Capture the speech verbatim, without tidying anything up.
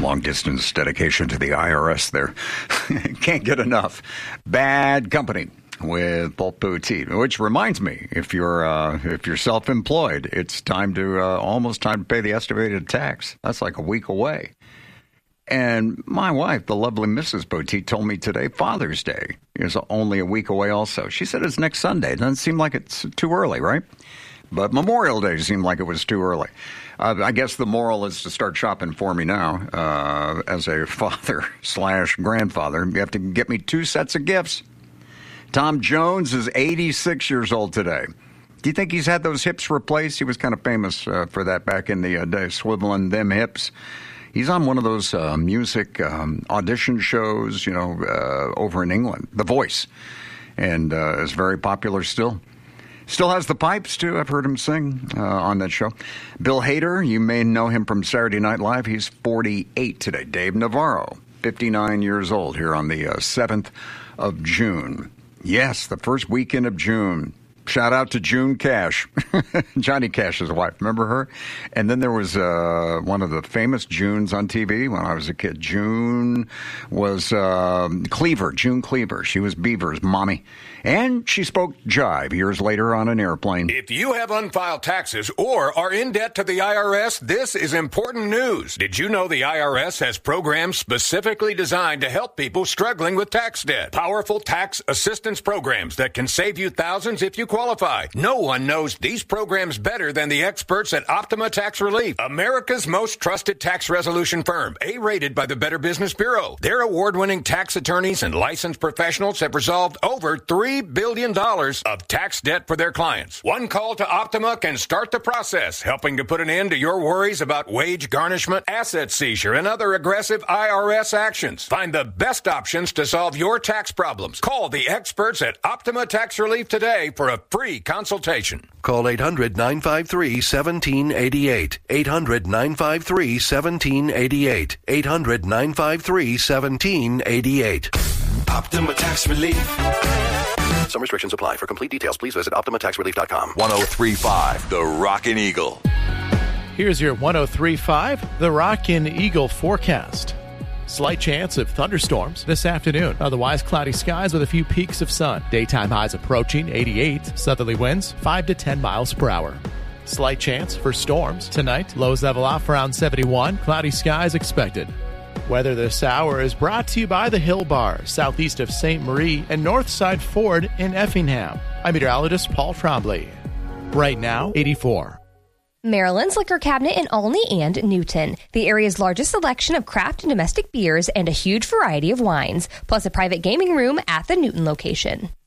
long-distance dedication to the I R S there. Can't get enough. Bad Company with Paul Poteet, which reminds me, if you're uh, if you're self-employed, it's time to uh, almost time to pay the estimated tax. That's like a week away. And my wife, the lovely Missus Poteet, told me today Father's Day is only a week away also. She said it's next Sunday. It doesn't seem like it's too early, right? But Memorial Day seemed like it was too early. Uh, I guess the moral is to start shopping for me now. Uh, as a father slash grandfather, you have to get me two sets of gifts. Tom Jones is eighty-six years old today. Do you think he's had those hips replaced? He was kind of famous uh, for that back in the uh, day, swiveling them hips. He's on one of those uh, music um, audition shows, you know, uh, over in England, The Voice, and uh, is very popular still. Still has the pipes, too. I've heard him sing uh, on that show. Bill Hader, you may know him from Saturday Night Live. He's forty-eight today. Dave Navarro, fifty-nine years old, here on the uh, seventh of June. Yes, the first weekend of June. Shout out to June Cash, Johnny Cash's wife. Remember her? And then there was uh, one of the famous Junes on T V when I was a kid. June was uh, Cleaver, June Cleaver. She was Beaver's mommy. And she spoke jive years later on an airplane. If you have unfiled taxes or are in debt to the I R S, this is important news. Did you know the I R S has programs specifically designed to help people struggling with tax debt? Powerful tax assistance programs that can save you thousands if you qualify. No one knows these programs better than the experts at Optima Tax Relief, America's most trusted tax resolution firm, A-rated by the Better Business Bureau. Their award-winning tax attorneys and licensed professionals have resolved over three billion dollars of tax debt for their clients. One call to Optima can start the process, helping to put an end to your worries about wage garnishment, asset seizure, and other aggressive I R S actions. Find the best options to solve your tax problems. Call the experts at Optima Tax Relief today for a free consultation. Call eight hundred, nine five three, one seven eight eight. eight hundred, nine five three, one seven eight eight. eight hundred, nine five three, one seven eight eight. Optima Tax Relief. Some restrictions apply. For complete details, please visit optima tax relief dot com. one oh three point five, The Rockin' Eagle. Here's your one oh three point five, The Rockin' Eagle forecast. Slight chance of thunderstorms this afternoon. Otherwise, cloudy skies with a few peaks of sun. Daytime highs approaching eighty-eight. Southerly winds five to ten miles per hour. Slight chance for storms tonight. Lows level off around seventy-one. Cloudy skies expected. Weather this hour is brought to you by the Hill Bar, southeast of Saint Marie and Northside Ford in Effingham. I'm meteorologist Paul Trombley. Right now, eighty-four. Maryland's Liquor Cabinet in Olney and Newton. The area's largest selection of craft and domestic beers and a huge variety of wines, plus a private gaming room at the Newton location.